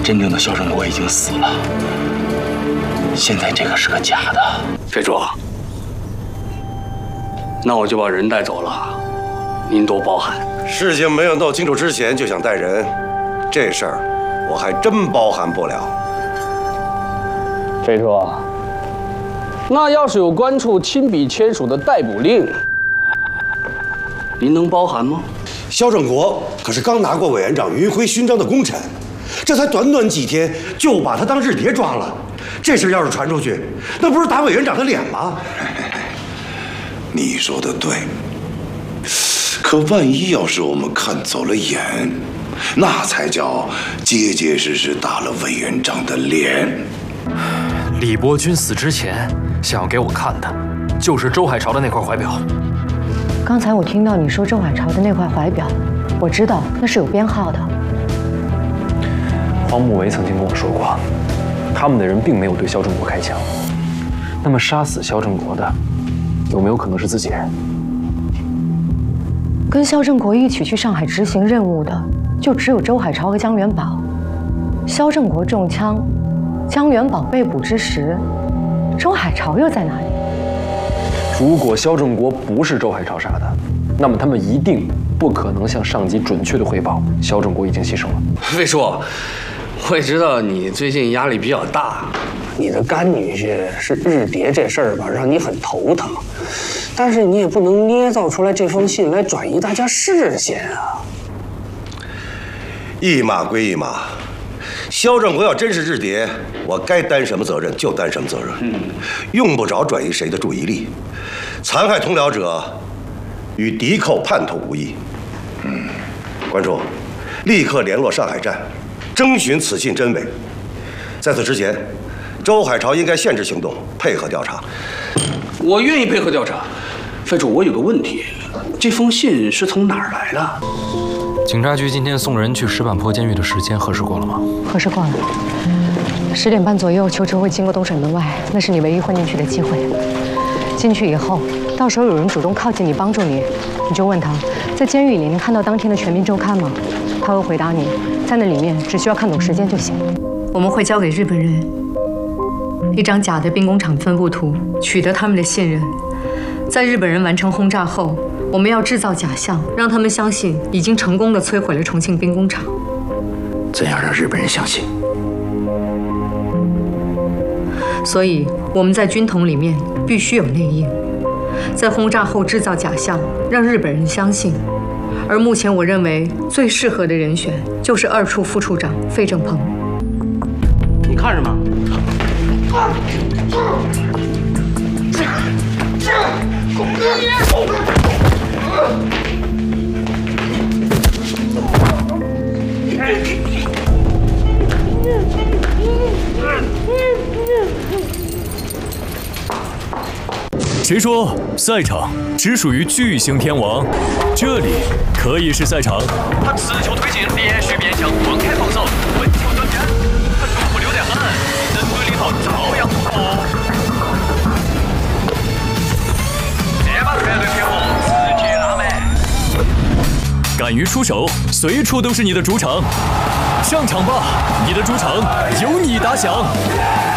真正的肖正国已经死了，现在这个是个假的。 非主，那我就把人带走了，您多包涵。 事情没有弄清楚之前就想带人，这事儿我还真包涵不了。 非主，那要是有关处亲笔签署的逮捕令，您能包涵吗？ 肖正国可是刚拿过委员长云辉勋章的功臣，这才短短几天就把他当日谍抓了，这事要是传出去，那不是打委员长的脸吗？ 你说的对，可万一要是我们看走了眼，那才叫结结实实打了委员长的脸。 李伯钧死之前想要给我看的，就是周海潮的那块怀表。 刚才我听到你说周海潮的那块怀表，我知道那是有编号的。 黄慕维曾经跟我说过，他们的人并没有对肖正国开枪。那么杀死肖正国的，有没有可能是自己人？ 跟肖正国一起去上海执行任务的，就只有周海潮和江元宝。肖正国中枪，江元宝被捕之时，周海潮又在哪里？ 如果肖正国不是周海潮杀的，那么他们一定不可能向上级准确的汇报肖正国已经牺牲了。 魏叔，我也知道你最近压力比较大，你的干女婿是日谍这事儿吧，让你很头疼。但是你也不能捏造出来这封信来转移大家视线啊。 一码归一码，肖正国要真是日谍，我该担什么责任就担什么责任，用不着转移谁的注意力。残害同僚者，与敌寇叛徒无异。关注，立刻联络上海站，征询此信真伪。在此之前，周海潮应该限制行动，配合调查。 我愿意配合调查。非主，我有个问题，这封信是从哪儿来的？ 警察局今天送人去石板坡监狱的时间核实过了吗？ 核实过了。10点半左右，囚车会经过东水门外，那是你唯一混进去的机会。进去以后，到时候有人主动靠近你，帮助你，你就问他，在监狱里能看到当天的《全民周刊》吗？他会回答你，在那里面只需要看懂时间就行。我们会交给日本人一张假的兵工厂分布图，取得他们的信任。在日本人完成轰炸后，我们要制造假象，让他们相信已经成功地摧毁了重庆兵工厂。 怎样让日本人相信？ 所以我们在军统里面必须有内应，在轰炸后制造假象，让日本人相信。而目前我认为最适合的人选就是2处副处长费正鹏。 你看什么？ 谁说赛场只属于巨星天王？这里可以是赛场。 他持球推进，连续变向，放开防守，稳球转圈，他入不溜得很，针对里头照样突破。这把团队偏红，直接拉满。 敢于出手，随处都是你的主场。上场吧，你的主场由你打响。